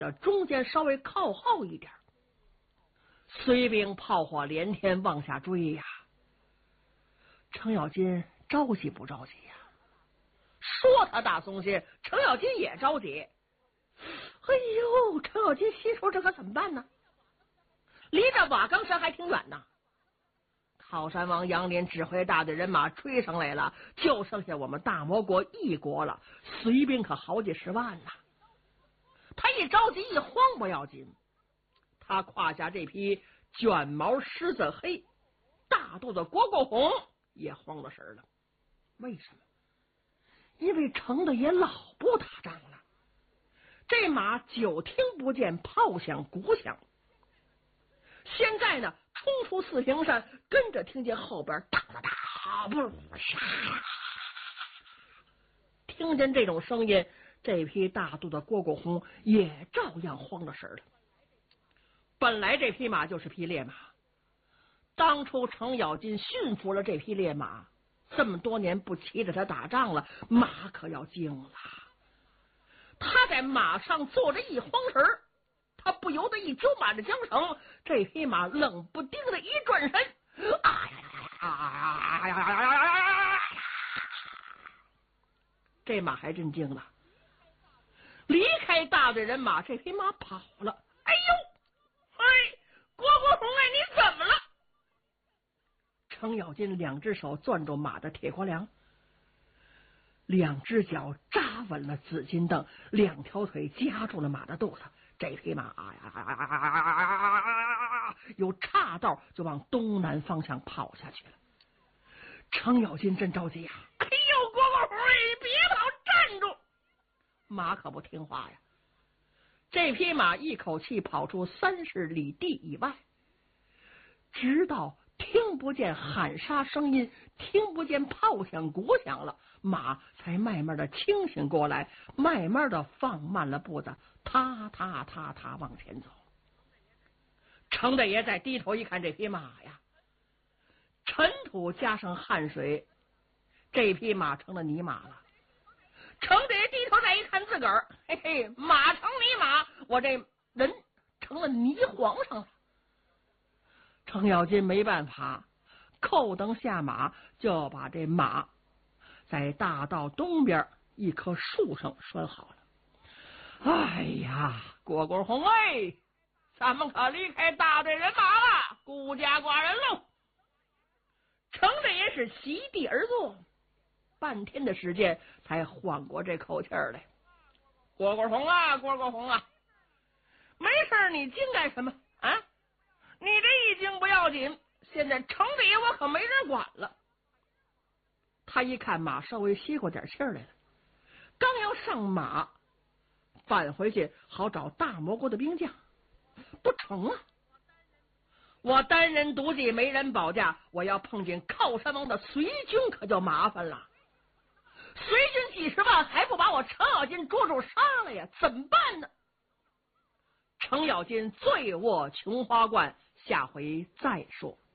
中间稍微靠后一点。随兵炮火连天往下追呀，程咬金着急不着急呀？说他大松懈，程咬金也着急。哎呦，程咬金心说这可怎么办呢？离这瓦岗山还挺远呢。靠山王杨林指挥大队人马追上来了，就剩下我们大魔国一国了，随兵可好几十万呐。他一着急一慌不要紧，他胯下这匹卷毛狮子黑大肚子蝈蝈红也慌了神了。为什么？因为程大爷老不打仗了，这马久听不见炮响鼓响，现在呢冲出四平山，跟着听见后边哒哒哒不杀，听见这种声音，这匹大肚子蝈蝈红也照样慌了神了。本来这匹马就是匹烈马，当初程咬金驯服了这匹烈马，这么多年不骑着它打仗了，马可要惊了。他在马上坐着一慌神，他不由得一揪马的缰绳，这匹马冷不丁的一转身，这马还真惊了。离开大队人马，这匹马跑了。哎呦，蝈蝈红哎，你怎么了？程咬金两只手攥住马的铁锅梁，两只脚扎稳了紫金蹬，两条腿夹住了马的肚子。这匹马有岔道就往东南方向跑下去了。程咬金真着急呀！哎呦，蝈蝈红哎，别跑，站住！马可不听话呀。这匹马一口气跑出30里地以外，直到听不见喊杀声音，听不见炮响鼓响了，马才慢慢的清醒过来，慢慢的放慢了步子，踏踏踏踏往前走。程大爷再低头一看，这匹马呀，尘土加上汗水，这匹马成了泥马了。程大爷低头再一看自个儿，嘿嘿，马成泥马，我这人成了泥皇上了。程咬金没办法，扣蹬下马，就把这马在大道东边一棵树上拴好了。哎呀，蝈蝈红哎，咱们可离开大队人马了，孤家寡人喽。程大爷是席地而坐，半天的时间才缓过这口气来。蝈蝈红啊，蝈蝈红啊，没事你惊干什么啊？你这一惊不要紧，现在程大爷我可没人管了。他一看马稍微歇过点气来了，刚要上马返回去好找大魔国的兵将，不成啊！我单人独骑没人保驾，我要碰见靠山王的随军可就麻烦了。随军几十万还不把我程咬金捉住杀了呀？怎么办呢？程咬金醉卧琼花观，下回再说。